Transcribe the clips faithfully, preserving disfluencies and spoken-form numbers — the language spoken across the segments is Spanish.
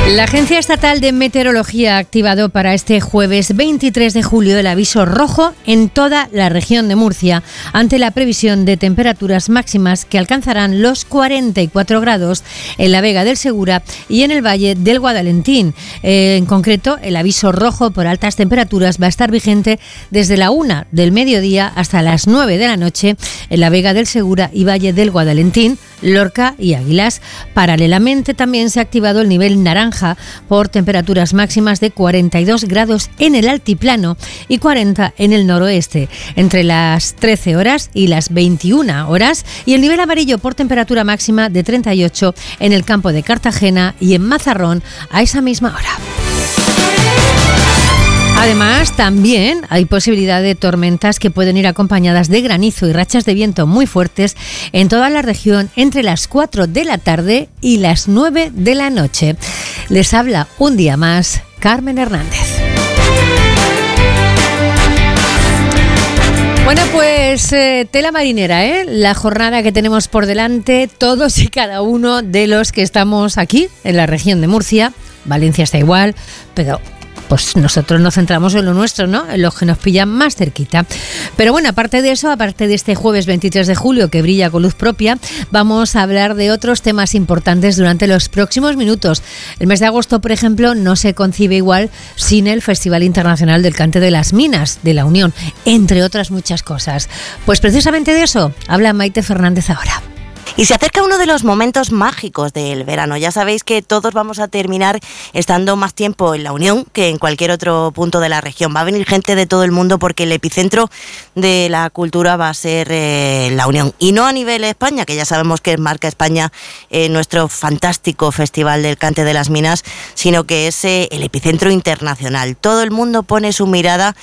La Agencia Estatal de Meteorología ha activado para este jueves veintitrés de julio el aviso rojo en toda la región de Murcia ante la previsión de temperaturas máximas que alcanzarán los cuarenta y cuatro grados en la Vega del Segura y en el Valle del Guadalentín. Eh, en concreto, el aviso rojo por altas temperaturas va a estar vigente desde la una del mediodía hasta las nueve de la noche en la Vega del Segura y Valle del Guadalentín, Lorca y Águilas. Paralelamente, también se ha activado el nivel naranja por temperaturas máximas de cuarenta y dos grados en el altiplano y cuarenta en el noroeste, entre las trece horas y las veintiuna horas, y el nivel amarillo por temperatura máxima de treinta y ocho en el campo de Cartagena y en Mazarrón a esa misma hora. Además, también hay posibilidad de tormentas que pueden ir acompañadas de granizo y rachas de viento muy fuertes en toda la región entre las cuatro de la tarde y las nueve de la noche. Les habla un día más Carmen Hernández. Bueno, pues eh, tela marinera, ¿eh? La jornada que tenemos por delante, todos y cada uno de los que estamos aquí en la región de Murcia. Valencia está igual, pero pues nosotros nos centramos en lo nuestro, ¿no? En los que nos pillan más cerquita. Pero bueno, aparte de eso, aparte de este jueves veintitrés de julio que brilla con luz propia, vamos a hablar de otros temas importantes durante los próximos minutos. El mes de agosto, por ejemplo, no se concibe igual sin el Festival Internacional del Cante de las Minas de la Unión, entre otras muchas cosas. Pues precisamente de eso habla Maite Fernández ahora. Y se acerca uno de los momentos mágicos del verano. Ya sabéis que todos vamos a terminar estando más tiempo en la Unión que en cualquier otro punto de la región. Va a venir gente de todo el mundo porque el epicentro de la cultura va a ser eh, la Unión. Y no a nivel España, que ya sabemos que es marca España eh, nuestro fantástico Festival del Cante de las Minas, sino que es eh, el epicentro internacional. Todo el mundo pone su mirada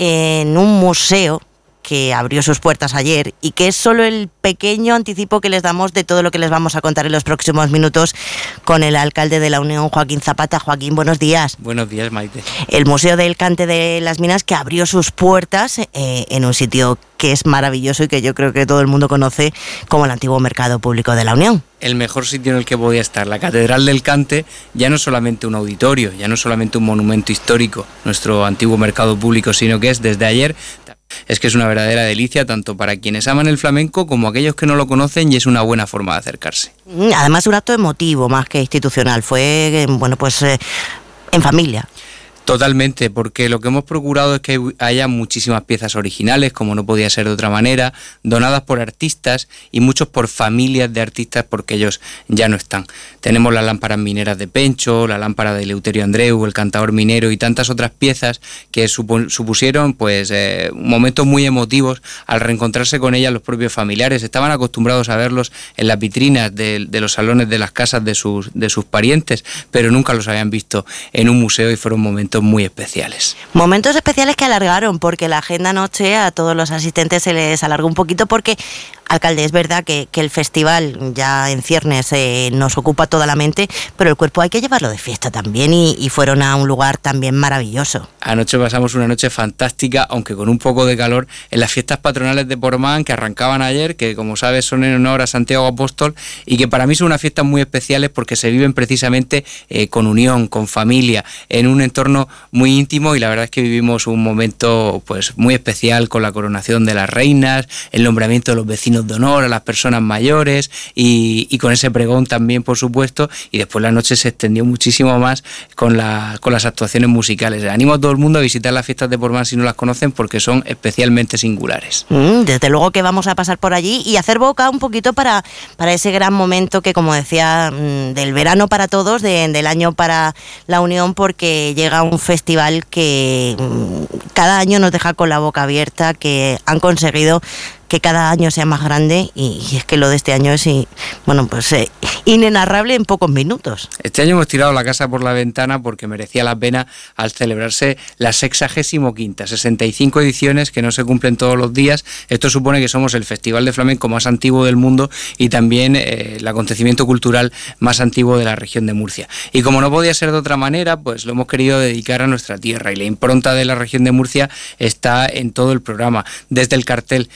en un museo que abrió sus puertas ayer y que es solo el pequeño anticipo que les damos de todo lo que les vamos a contar en los próximos minutos con el alcalde de la Unión, Joaquín Zapata. Joaquín, buenos días. Buenos días, Maite. El Museo del Cante de las Minas, que abrió sus puertas eh, en un sitio que es maravilloso y que yo creo que todo el mundo conoce como el antiguo Mercado Público de la Unión. El mejor sitio en el que podía estar, la Catedral del Cante, ya no es solamente un auditorio, ya no es solamente un monumento histórico, nuestro antiguo mercado público, sino que es desde ayer... Es que es una verdadera delicia tanto para quienes aman el flamenco como aquellos que no lo conocen, y es una buena forma de acercarse. Además, un acto emotivo más que institucional, fue bueno pues eh, en familia. Totalmente, porque lo que hemos procurado es que haya muchísimas piezas originales, como no podía ser de otra manera, donadas por artistas y muchos por familias de artistas porque ellos ya no están. Tenemos las lámparas mineras de Pencho, la lámpara de Eleuterio Andreu, el cantador minero y tantas otras piezas que supusieron pues eh, momentos muy emotivos al reencontrarse con ellas los propios familiares. Estaban acostumbrados a verlos en las vitrinas de, de los salones de las casas de sus, de sus parientes, pero nunca los habían visto en un museo y fueron momentos muy especiales. Momentos especiales que alargaron, porque la agenda anoche a todos los asistentes se les alargó un poquito porque, alcalde, es verdad que, que el festival ya en ciernes eh, nos ocupa toda la mente, pero el cuerpo hay que llevarlo de fiesta también y, y fueron a un lugar también maravilloso. Anoche pasamos una noche fantástica, aunque con un poco de calor, en las fiestas patronales de Pormán que arrancaban ayer, que como sabes son en honor a Santiago Apóstol y que para mí son unas fiestas muy especiales porque se viven precisamente eh, con unión, con familia, en un entorno muy íntimo, y la verdad es que vivimos un momento pues muy especial con la coronación de las reinas, el nombramiento de los vecinos de honor a las personas mayores y, y con ese pregón también, por supuesto, y después la noche se extendió muchísimo más con, la, con las actuaciones musicales. Animo a todo el mundo a visitar las fiestas de Pormán si no las conocen porque son especialmente singulares. Mm, desde luego que vamos a pasar por allí y hacer boca un poquito para, para ese gran momento que, como decía, del verano para todos, de, del año para la Unión, porque llega un festival que cada año nos deja con la boca abierta, que han conseguido que cada año sea más grande y, y es que lo de este año es bueno pues eh, inenarrable en pocos minutos. Este año hemos tirado la casa por la ventana porque merecía la pena al celebrarse la sexagésimo quinta, sesenta y cinco ediciones que no se cumplen todos los días. Esto supone que somos el festival de flamenco más antiguo del mundo y también eh, el acontecimiento cultural más antiguo de la región de Murcia. Y como no podía ser de otra manera, pues lo hemos querido dedicar a nuestra tierra, y la impronta de la región de Murcia está en todo el programa, desde el cartel que han hecho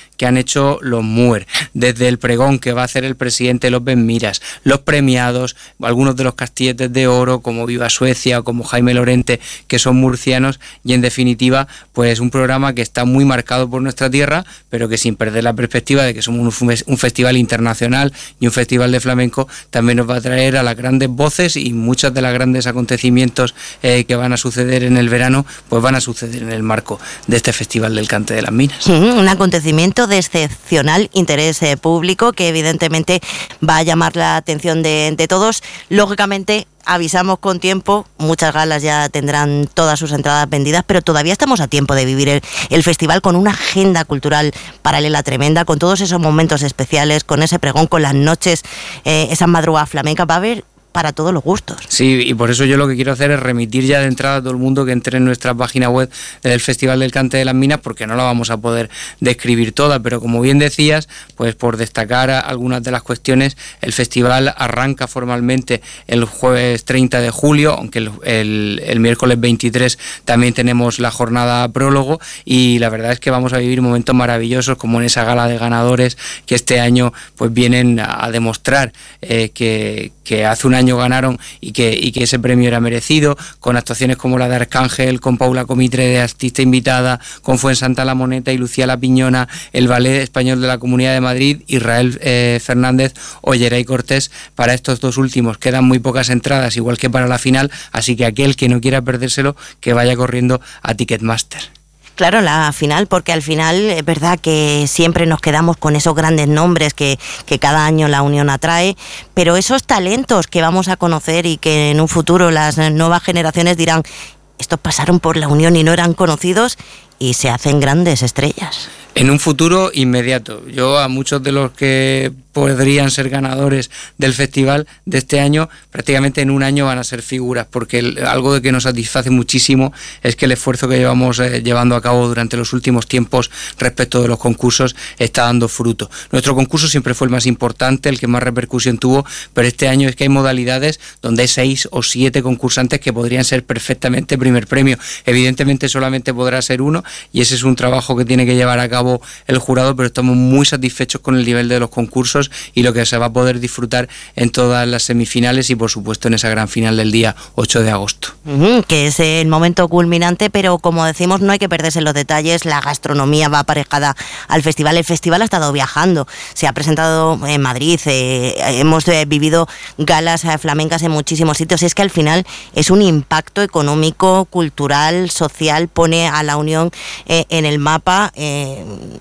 hecho los Muer, desde el pregón que va a hacer el presidente López Miras, los premiados, algunos de los castilletes de oro como Viva Suecia o como Jaime Lorente, que son murcianos, y en definitiva pues un programa que está muy marcado por nuestra tierra, pero que sin perder la perspectiva de que somos un, un festival internacional y un festival de flamenco, también nos va a traer a las grandes voces, y muchos de los grandes acontecimientos eh, que van a suceder en el verano pues van a suceder en el marco de este Festival del Cante de las Minas. Un acontecimiento de excepcional interés eh, público que evidentemente va a llamar la atención de, de todos. Lógicamente, avisamos con tiempo, muchas galas ya tendrán todas sus entradas vendidas, pero todavía estamos a tiempo de vivir el, el festival con una agenda cultural paralela tremenda, con todos esos momentos especiales, con ese pregón, con las noches, eh, esas madrugadas flamencas. Va a haber para todos los gustos. Sí, y por eso yo lo que quiero hacer es remitir ya de entrada a todo el mundo que entre en nuestra página web del Festival del Cante de las Minas, porque no la vamos a poder describir toda, pero como bien decías, pues por destacar algunas de las cuestiones, el festival arranca formalmente el jueves treinta de julio, aunque el, el, el miércoles veintitrés también tenemos la jornada prólogo, y la verdad es que vamos a vivir momentos maravillosos, como en esa gala de ganadores que este año pues vienen a, a demostrar eh, que, que hace un año ganaron y que, y que ese premio era merecido, con actuaciones como la de Arcángel, con Paula Comitre de artista invitada, con Fuensanta La Moneta y Lucía La Piñona, el Ballet Español de la Comunidad de Madrid, Israel eh, Fernández o Yeray Cortés. Para estos dos últimos quedan muy pocas entradas, igual que para la final, así que aquel que no quiera perdérselo, que vaya corriendo a Ticketmaster. Claro, la final, porque al final es verdad que siempre nos quedamos con esos grandes nombres que, que cada año la Unión atrae, pero esos talentos que vamos a conocer y que en un futuro las nuevas generaciones dirán, estos pasaron por la Unión y no eran conocidos, y se hacen grandes estrellas. En un futuro inmediato. Yo a muchos de los que podrían ser ganadores del festival de este año, prácticamente en un año van a ser figuras, porque el, algo de que nos satisface muchísimo es que el esfuerzo que llevamos eh, llevando a cabo durante los últimos tiempos respecto de los concursos está dando fruto. Nuestro concurso siempre fue el más importante, el que más repercusión tuvo, pero este año es que hay modalidades donde hay seis o siete concursantes que podrían ser perfectamente primer premio. Evidentemente solamente podrá ser uno, y ese es un trabajo que tiene que llevar a cabo el jurado, pero estamos muy satisfechos con el nivel de los concursos y lo que se va a poder disfrutar en todas las semifinales y por supuesto en esa gran final del día ocho de agosto. Uh-huh, que es el momento culminante, pero como decimos, no hay que perderse los detalles. La gastronomía va aparejada al festival. El festival ha estado viajando, se ha presentado en Madrid, eh, hemos eh, vivido galas eh, flamencas en muchísimos sitios. Es que al final es un impacto económico, cultural, social, pone a la Unión eh, en el mapa. eh,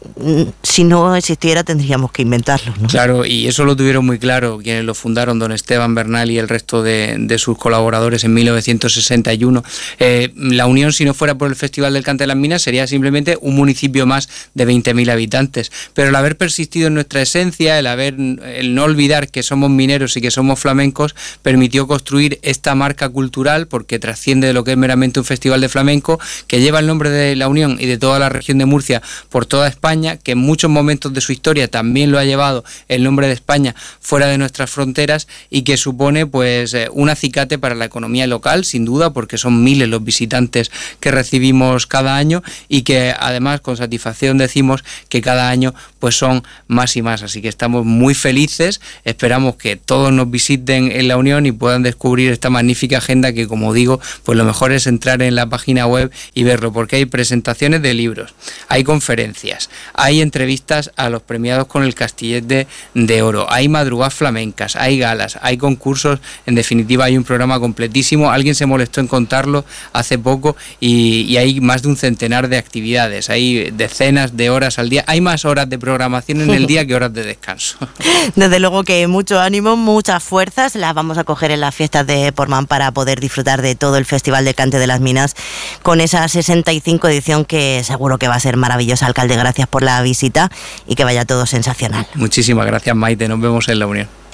si no existiera tendríamos que inventarlo, ¿no? Claro, y eso lo tuvieron muy claro quienes lo fundaron, don Esteban Bernal y el resto de, de sus colaboradores en mil novecientos sesenta y uno. Eh, la Unión, si no fuera por el Festival del Cante de las Minas, sería simplemente un municipio más de veinte mil habitantes, pero el haber persistido en nuestra esencia, el haber, el no olvidar que somos mineros y que somos flamencos, permitió construir esta marca cultural, porque trasciende de lo que es meramente un festival de flamenco, que lleva el nombre de la Unión y de toda la región de Murcia por toda España, que en muchos momentos de su historia también lo ha llevado el nombre de España fuera de nuestras fronteras, y que supone pues un acicate para la economía local, sin duda, porque son miles los visitantes que recibimos cada año, y que además con satisfacción decimos que cada año pues son más y más, así que estamos muy felices. Esperamos que todos nos visiten en la Unión y puedan descubrir esta magnífica agenda, que como digo, pues lo mejor es entrar en la página web y verlo, porque hay presentaciones de libros, hay conferencias, hay entrevistas a los premiados con el Castillet de, de Oro, hay madrugadas flamencas, hay galas, hay concursos, en definitiva hay un programa completísimo. Alguien se molestó en contarlo hace poco y, y hay más de un centenar de actividades, hay decenas de horas al día, hay más horas de programación en el día que horas de descanso. Desde luego que mucho ánimo, muchas fuerzas las vamos a coger en las fiestas de Portmán para poder disfrutar de todo el Festival de Cante de las Minas con esa sesenta y cinco edición, que seguro que va a ser maravillosa. Alcalde, gracias por la visita y que vaya todo sensacional. Muchísimas gracias, Maite, nos vemos en la Unión.